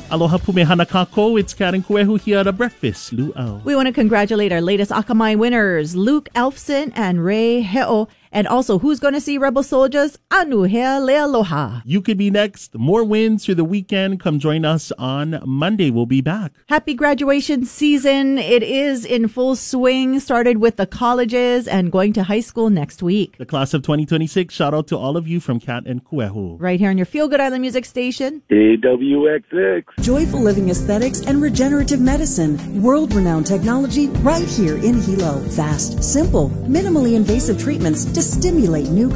Aloha pume hana kako, it's Kat and Kuehu here at Breakfast Luau. We want to congratulate our latest Akamai winners, Luke Elfson and Ray He'o. And also, who's going to see Rebel Soldiers? Anu Hea Lealoha. You could be next. More wins through the weekend. Come join us on Monday. We'll be back. Happy graduation season. It is in full swing. Started with the colleges and going to high school next week. The class of 2026. Shout out to all of you from Kat and Kuehu. Right here on your Feel Good Island Music Station. AWXX. Joyful living aesthetics and regenerative medicine. World-renowned technology right here in Hilo. Fast, simple, minimally invasive treatments to stimulate new